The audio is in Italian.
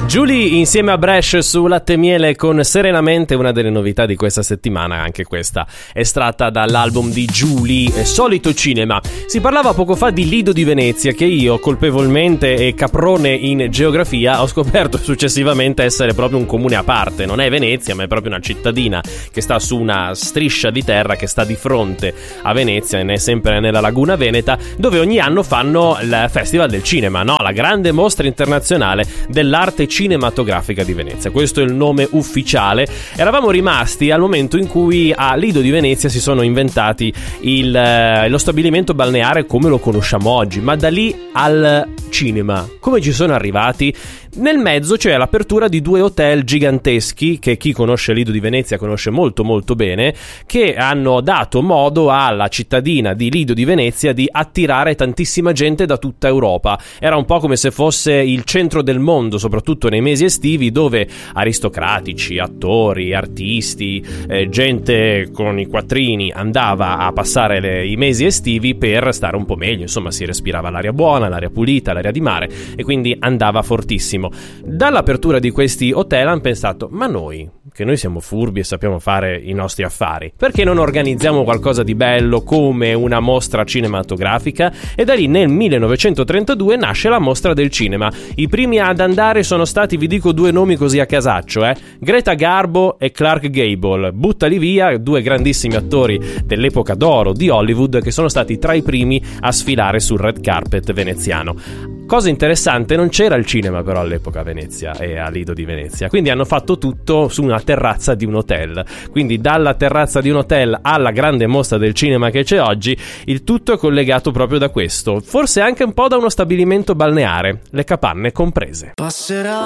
Julie insieme a Bresh su Latte e Miele con Serenamente, una delle novità di questa settimana, anche questa estratta dall'album di Julie, Solito Cinema. Si parlava poco fa di Lido di Venezia, che io colpevolmente e caprone in geografia ho scoperto successivamente essere proprio un comune a parte. Non è Venezia, ma è proprio una cittadina che sta su una striscia di terra che sta di fronte a Venezia, e è sempre nella laguna veneta, dove ogni anno fanno il Festival del Cinema, no? La grande mostra internazionale dell'arte cinematografica di Venezia. Questo è il nome ufficiale. Eravamo rimasti al momento in cui a Lido di Venezia si sono inventati lo stabilimento balneare come lo conosciamo oggi, ma da lì al cinema come ci sono arrivati? Nel mezzo c'è l'apertura di 2 hotel giganteschi che chi conosce Lido di Venezia conosce molto molto bene, che hanno dato modo alla cittadina di Lido di Venezia di attirare tantissima gente da tutta Europa. Era un po' come se fosse il centro del mondo, soprattutto nei mesi estivi, dove aristocratici, attori, artisti, gente con i quattrini andava a passare i mesi estivi per stare un po' meglio. Insomma, si respirava l'aria buona, l'aria pulita, l'aria di mare, e quindi andava fortissimo. Dall'apertura di questi hotel hanno pensato: ma noi siamo furbi e sappiamo fare i nostri affari, perché non organizziamo qualcosa di bello come una mostra cinematografica? E da lì nel 1932 nasce la Mostra del Cinema. I primi ad andare sono stati, vi dico 2 nomi così a casaccio, Greta Garbo e Clark Gable. Buttali via, 2 grandissimi attori dell'epoca d'oro di Hollywood, che sono stati tra i primi a sfilare sul red carpet veneziano. Cosa interessante, non c'era il cinema però all'epoca a Venezia e a Lido di Venezia, quindi hanno fatto tutto su una terrazza di un hotel. Quindi dalla terrazza di un hotel alla grande mostra del cinema che c'è oggi, il tutto è collegato proprio da questo, forse anche un po' da uno stabilimento balneare, le capanne comprese. Passerà